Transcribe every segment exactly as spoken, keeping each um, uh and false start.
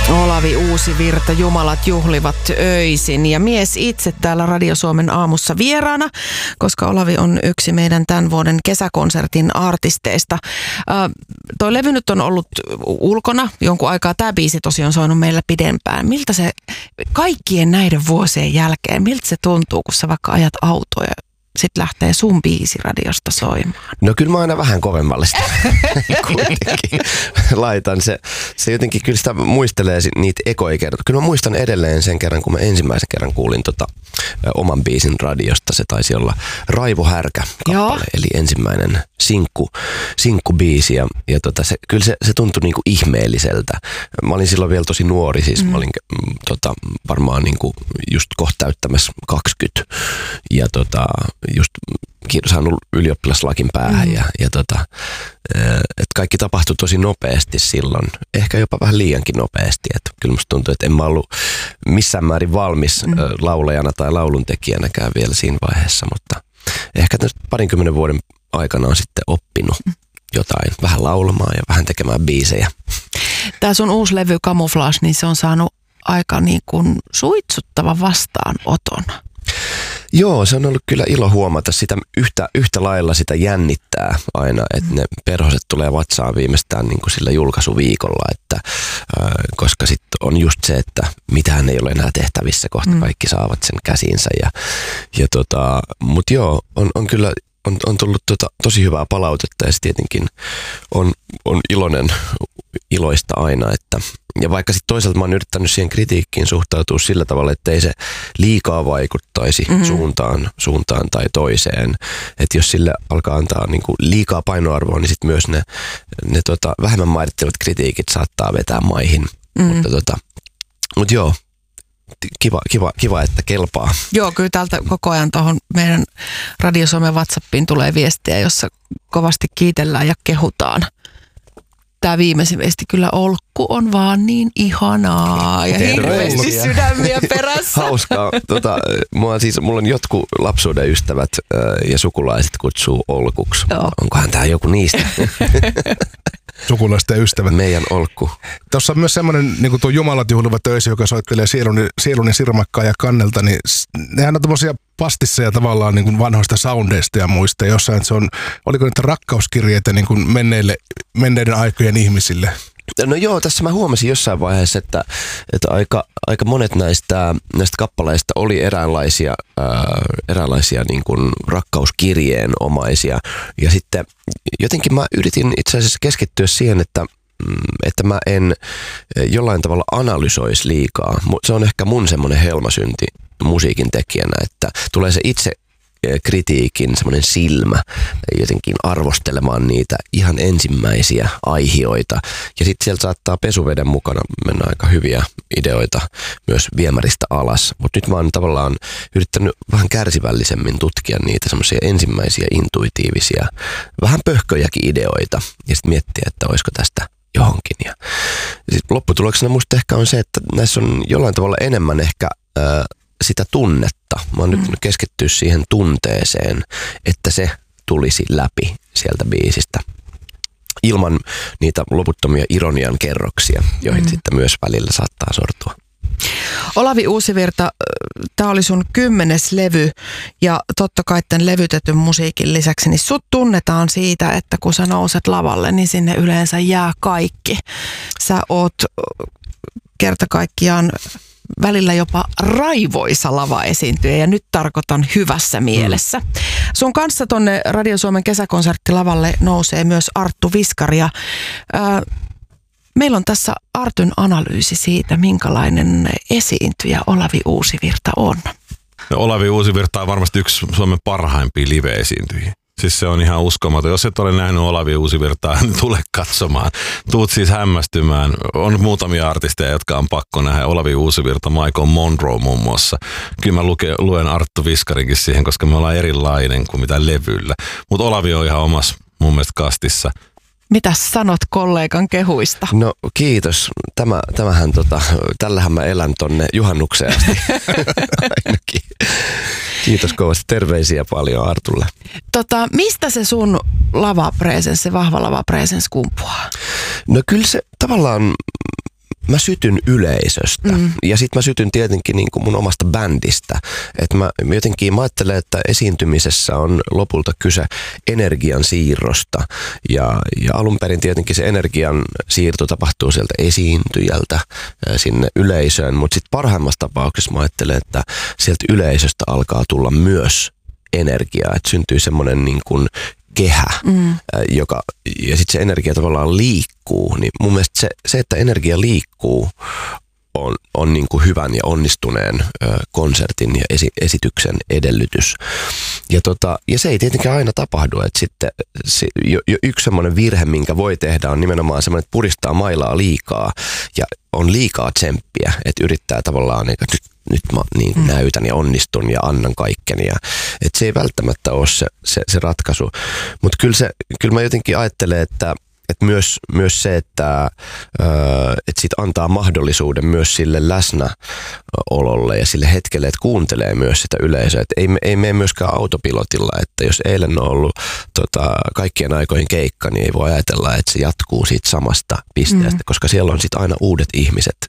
Olavi Uusivirta, Jumalat juhlivat öisin, ja mies itse täällä Radio Suomen aamussa vieraana, koska Olavi on yksi meidän tämän vuoden kesäkonsertin artisteista. Äh, toi levy nyt on ollut ulkona jonkun aikaa, tämä biisi tosiaan on soinut meillä pidempään. Miltä se kaikkien näiden vuosien jälkeen, miltä se tuntuu, kun sä vaikka ajat autoja? Sitten lähtee sun biisi radiosta soimaan. No kyllä mä aina vähän kovemmalle sitä kuitenkin laitan. Se, se jotenkin kyllä sitä muistelee niitä ekoja kertoja. Kyllä mä muistan edelleen sen kerran, kun mä ensimmäisen kerran kuulin tota, ö, oman biisin radiosta. Se taisi olla Raivo Härkä-kappale, eli ensimmäinen sinkku, sinkkubiisi. Ja, ja tota, se, kyllä se, se tuntui niinku ihmeelliseltä. Mä olin silloin vielä tosi nuori, siis mm. mä olin mm, tota, varmaan niinku just kohta täyttämässä kaksikymmentä. Ja tota... just saanut ylioppilaslakin päähän mm. ja, ja tota, että kaikki tapahtui tosi nopeasti silloin, ehkä jopa vähän liiankin nopeasti, että kyllä musta tuntuu, että en mä ollut missään määrin valmis mm. laulajana tai lauluntekijänäkään vielä siinä vaiheessa, mutta ehkä parinkymmenen vuoden aikana on sitten oppinut mm. jotain, vähän laulamaan ja vähän tekemään biisejä. Tämä sun uusi levy Camouflage, niin se on saanut aika niin kuin suitsuttava vastaanoton. Joo, se on ollut kyllä ilo huomata sitä yhtä, yhtä lailla sitä jännittää aina, että ne perhoset tulee vatsaan viimeistään niin kuin sillä julkaisuviikolla, että, äh, koska sitten on just se, että mitään ei ole enää tehtävissä, kohta mm. kaikki saavat sen käsiinsä. Ja, ja tota, mutta joo, on, on kyllä on, on tullut tota, tosi hyvää palautetta ja tietenkin on, on iloinen, iloista aina, että ja vaikka sitten toisaalta mä oon yrittänyt siihen kritiikkiin suhtautua sillä tavalla, että ei se liikaa vaikuttaisi mm-hmm. suuntaan, suuntaan tai toiseen. Että jos sille alkaa antaa niinku liikaa painoarvoa, niin sitten myös ne, ne tota, vähemmän mairittelut kritiikit saattaa vetää maihin. Mm-hmm. Mutta tota, mut joo, kiva, kiva, kiva, että kelpaa. Joo, kyllä täältä koko ajan tuohon meidän Radio Suomen WhatsAppiin tulee viestiä, jossa kovasti kiitellään ja kehutaan. Tämä viimeisin viesti kyllä, Olkku on vaan niin ihanaa ja hirveästi sydämiä perässä. Hauskaa. Tota, mulla, siis, mulla on jotkut lapsuuden ystävät äh, ja sukulaiset kutsuu Olkuksi. Joo. Onkohan tämä joku niistä? Sukulaisten ystävät. Meidän Olkku. Tuossa on myös semmoinen, niin kuin tuo Jumalat juhlivat öisin, joka soittelee sieluni, sieluni sirmakkaa ja kannelta, niin nehän on tommosia pastisseja tavallaan niin kuin vanhoista soundeista ja muista. Jossain se on, oliko niitä rakkauskirjeitä niin kuin menneille, menneiden aikojen ihmisille? No joo, tässä mä huomasin jossain vaiheessa, että, että aika, aika monet näistä, näistä kappaleista oli eräänlaisia, ää, eräänlaisia niin kuin rakkauskirjeenomaisia. Ja sitten jotenkin mä yritin itse asiassa keskittyä siihen, että, että mä en jollain tavalla analysoisi liikaa. Se on ehkä mun semmoinen helmasynti musiikin tekijänä, että tulee se itse kritiikin semmoinen silmä jotenkin arvostelemaan niitä ihan ensimmäisiä aihioita. Ja sitten sieltä saattaa pesuveden mukana mennä aika hyviä ideoita myös viemäristä alas. Mutta nyt mä oon tavallaan yrittänyt vähän kärsivällisemmin tutkia niitä semmoisia ensimmäisiä intuitiivisia, vähän pöhköjäkin ideoita ja sitten miettiä, että olisiko tästä johonkin. Ja sit lopputuloksena musta ehkä on se, että näissä on jollain tavalla enemmän ehkä ää, sitä tunnetta. Mä oon mm. nyt keskittyä siihen tunteeseen, että se tulisi läpi sieltä biisistä. Ilman niitä loputtomia ironian kerroksia, joihin mm. sitten myös välillä saattaa sortua. Olavi Uusivirta, tämä oli sun kymmenes levy ja totta kai tämän levytetyn musiikin lisäksi, niin sut tunnetaan siitä, että kun sä nouset lavalle, niin sinne yleensä jää kaikki. Sä oot kerta kaikkiaan välillä jopa raivoisa lavaesiintyjä ja nyt tarkoitan hyvässä mielessä. Mm. Sun kanssa tonne Radio Suomen kesäkonserttilavalle nousee myös Arttu Viskari ja ää, meillä on tässä Artun analyysi siitä, minkälainen esiintyjä Olavi Uusivirta on. No, Olavi Uusivirta on varmasti yksi Suomen parhaimpia live-esiintyjiä. Siis se on ihan uskomaton. Jos et ole nähnyt Olavi Uusivirtaa, niin tule katsomaan. Tuut siis hämmästymään. On muutamia artisteja, jotka on pakko nähdä. Olavi Uusivirta, Michael Monroe muun muassa. Kyllä mä luke, luen Arttu Viskarinkin siihen, koska me ollaan erilainen kuin mitä levyllä. Mutta Olavi on ihan omassa mun mielestä kastissa. Mitä sanot kollegan kehuista? No kiitos. Tämä, tämähän tota, tällähän mä elän tonne juhannukseen asti. Ainakin. Kiitos kovasti. Terveisiä paljon Artulle. Tota, mistä se sun lavapresenssi, vahva lavapresenssi kumpuaa? No kyllä se tavallaan, mä sytyn yleisöstä mm. ja sit mä sytyn tietenkin niin kuin mun omasta bändistä. Että mä jotenkin mä ajattelen, että esiintymisessä on lopulta kyse energian siirrosta ja, ja alun perin tietenkin se energian siirto tapahtuu sieltä esiintyjältä sinne yleisöön, mutta sit parhaimmassa tapauksessa mä ajattelen, että sieltä yleisöstä alkaa tulla myös energiaa, että syntyy semmoinen niin kuin kehä, mm. joka, ja sitten se energia tavallaan liikkuu, niin mun mielestä se, se että energia liikkuu, on, on niin kuin hyvän ja onnistuneen ö, konsertin ja esi, esityksen edellytys. Ja, tota, ja se ei tietenkään aina tapahdu, että sitten se, jo, jo yksi semmoinen virhe, minkä voi tehdä, on nimenomaan semmoinen, että puristaa mailaa liikaa ja on liikaa tsemppiä, että yrittää tavallaan, että nyt, nyt mä niin kuin mm. näytän ja onnistun ja annan kaikkeni. Ja, että se ei välttämättä ole se, se, se ratkaisu. Mutta kyllä, kyllä mä jotenkin ajattelen, että Että myös, myös se, että, että sit antaa mahdollisuuden myös sille läsnäololle ja sille hetkelle, että kuuntelee myös sitä yleisöä. Että ei, ei mene myöskään autopilotilla, että jos eilen on ollut tota, kaikkien aikojen keikka, niin ei voi ajatella, että se jatkuu siitä samasta pisteestä, mm. koska siellä on sitten aina uudet ihmiset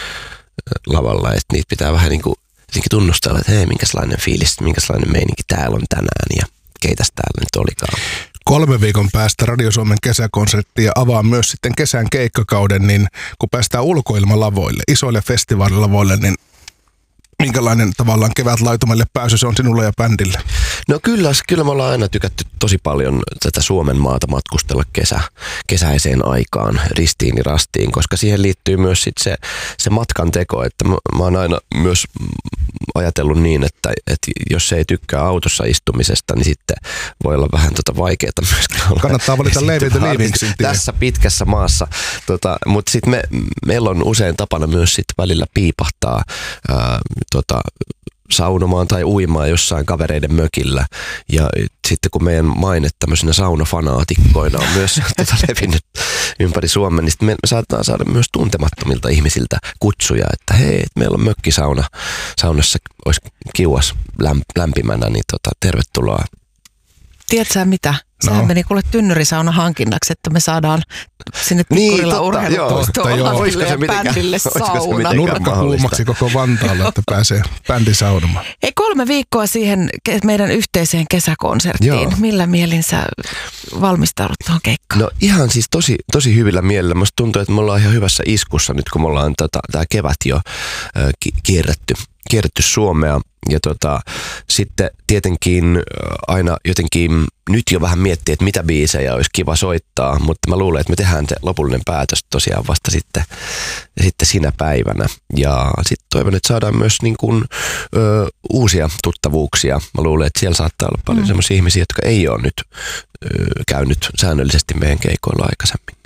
lavalla, että niitä pitää vähän niin kuin tunnustella, että hei, minkälainen fiilis, minkälainen meininki täällä on tänään ja keitäs täällä nyt olikaan. Kolme viikon päästä Radio Suomen kesäkonsertti ja avaa myös sitten kesän keikkakauden, niin kun päästään ulkoilmalavoille, isoille festivaalilavoille, niin minkälainen tavallaan kevätlaitumelle pääsy se on sinulle ja bändille? No kyllä, kyllä me ollaan aina tykätty tosi paljon tätä Suomen maata matkustella kesä, kesäiseen aikaan, ristiin ja rastiin, koska siihen liittyy myös sit se, se matkan teko, että mä, mä oon aina myös ajatellut niin, että, että jos ei tykkää autossa istumisesta, niin sitten voi olla vähän tota vaikeaa myöskään olla. Kannattaa valita Levi the Livingsin tie. Tässä pitkässä maassa, tota, mutta sitten me, meillä on usein tapana myös sit välillä piipahtaa ää, tota, saunomaan tai uimaan jossain kavereiden mökillä. Ja sitten kun meidän maine tämmöisenä saunafanaatikkoina on myös tota levinnyt ympäri Suomen, niin me, me saattaa saada myös tuntemattomilta ihmisiltä kutsuja, että hei, meillä on mökkisauna, saunassa olisi kiuas lämpimänä, niin tota, tervetuloa. Tiedätkö mitä? Sehän no. meni kuule tynnyrisauna hankinnaksi, että me saadaan sinne Tikkurilla niin, urheilupuistoon ja bändille sauna. Nurkka kuumaksi koko Vantaalle, että pääsee bändi saunomaan. Ei kolme viikkoa siihen meidän yhteiseen kesäkonserttiin. Joo. Millä mielin sä valmistaudut tuohon keikkaan? No ihan siis tosi, tosi hyvillä mielillä. Musta tuntuu, että me ollaan ihan hyvässä iskussa nyt, kun me ollaan tota, tää kevät jo äh, kierretty. kierretty Suomea ja tota, sitten tietenkin aina jotenkin nyt jo vähän miettii, että mitä biisejä olisi kiva soittaa, mutta mä luulen, että me tehdään te lopullinen päätös tosiaan vasta sitten, sitten sinä päivänä. Ja sitten toivon, että saadaan myös niin kuin, ö, uusia tuttavuuksia. Mä luulen, että siellä saattaa olla paljon mm. sellaisia ihmisiä, jotka ei ole nyt ö, käynyt säännöllisesti meidän keikoilla aikaisemmin.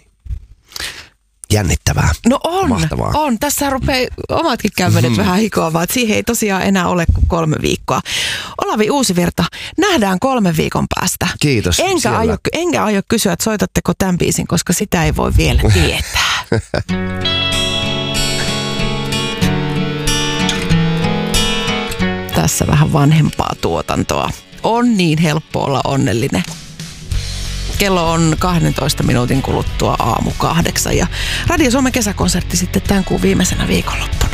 Jännittävää. No on, mahtavaa. on. Tässä rupeaa omatkin kämmenet mm. vähän hikoamaan, että siihen ei tosiaan enää ole kuin kolme viikkoa. Olavi Uusivirta, nähdään kolmen viikon päästä. Kiitos. Enkä aio, enkä aio kysyä, että soitatteko tämän biisin, koska sitä ei voi vielä tietää. Tässä vähän vanhempaa tuotantoa. On niin helppo olla onnellinen. Kello on kahdentoista minuutin kuluttua aamu kahdeksan ja Radio Suomen kesäkonsertti sitten tämän kuun viimeisenä viikonloppuna.